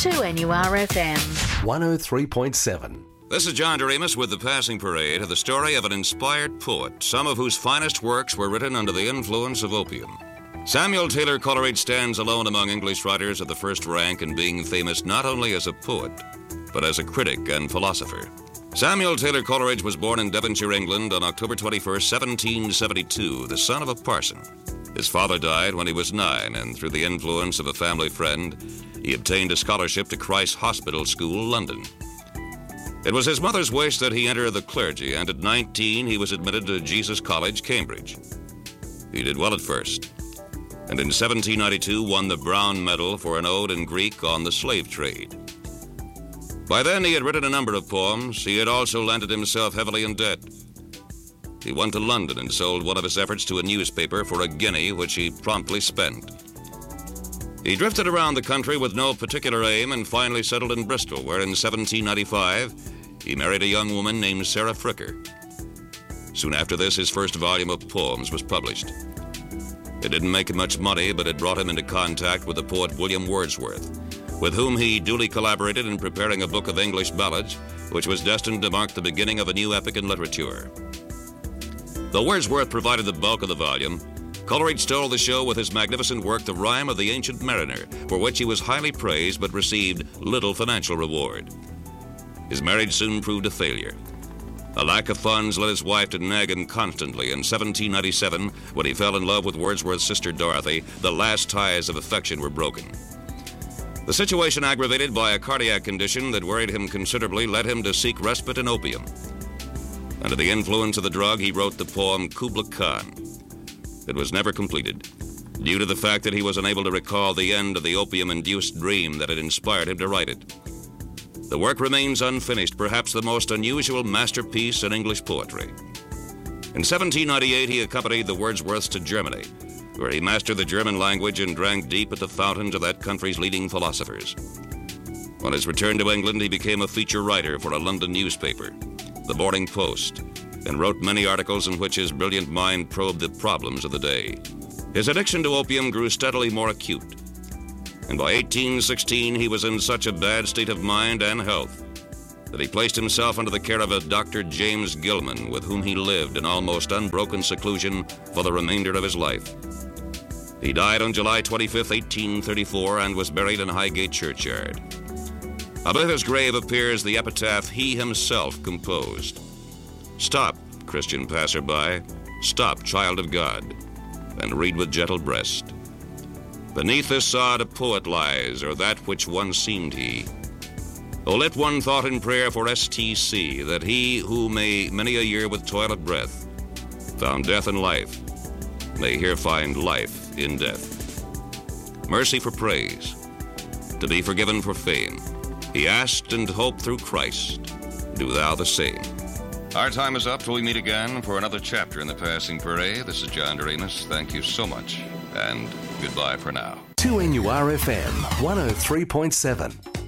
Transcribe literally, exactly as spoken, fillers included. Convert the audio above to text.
two N U R F M. one oh three point seven. This is John Doremus with the Passing Parade of the story of an inspired poet, some of whose finest works were written under the influence of opium. Samuel Taylor Coleridge stands alone among English writers of the first rank in being famous not only as a poet, but as a critic and philosopher. Samuel Taylor Coleridge was born in Devonshire, England on October twenty-first, seventeen seventy-two, the son of a parson. His father died when he was nine, and through the influence of a family friend, he obtained a scholarship to Christ's Hospital School, London. It was his mother's wish that he enter the clergy, and at nineteen he was admitted to Jesus College, Cambridge. He did well at first, and in seventeen ninety-two won the Brown Medal for an ode in Greek on the slave trade. By then he had written a number of poems. He had also landed himself heavily in debt. He went to London and sold one of his efforts to a newspaper for a guinea, which he promptly spent. He drifted around the country with no particular aim and finally settled in Bristol, where in seventeen ninety-five he married a young woman named Sarah Fricker. Soon after this, his first volume of poems was published. It didn't make him much money, but it brought him into contact with the poet William Wordsworth, with whom he duly collaborated in preparing a book of English ballads, which was destined to mark the beginning of a new epic in literature. Though Wordsworth provided the bulk of the volume, Coleridge stole the show with his magnificent work, The Rime of the Ancient Mariner, for which he was highly praised but received little financial reward. His marriage soon proved a failure. A lack of funds led his wife to nag him constantly. In seventeen ninety-seven, when he fell in love with Wordsworth's sister Dorothy, the last ties of affection were broken. The situation, aggravated by a cardiac condition that worried him considerably, led him to seek respite in opium. Under the influence of the drug, he wrote the poem Kubla Khan. It was never completed, due to the fact that he was unable to recall the end of the opium-induced dream that had inspired him to write it. The work remains unfinished, perhaps the most unusual masterpiece in English poetry. In seventeen ninety-eight, he accompanied the Wordsworths to Germany, where he mastered the German language and drank deep at the fountains of that country's leading philosophers. On his return to England, he became a feature writer for a London newspaper, The Morning Post, and wrote many articles in which his brilliant mind probed the problems of the day. His addiction to opium grew steadily more acute, and by eighteen sixteen he was in such a bad state of mind and health that he placed himself under the care of a Doctor James Gilman, with whom he lived in almost unbroken seclusion for the remainder of his life. He died on July twenty-fifth, eighteen thirty-four, and was buried in Highgate Churchyard. Above his grave appears the epitaph he himself composed. Stop, Christian passerby, stop, child of God, and read with gentle breast. Beneath this sod a poet lies, or that which once seemed he. O let one thought in prayer for S T C, that he who may many a year with toil of breath found death in life, may here find life in death. Mercy for praise, to be forgiven for fame. He asked and hoped through Christ, do thou the same. Our time is up till we meet again for another chapter in the Passing Parade. This is John Doremus. Thank you so much, and goodbye for now. two N U R F M, one oh three point seven.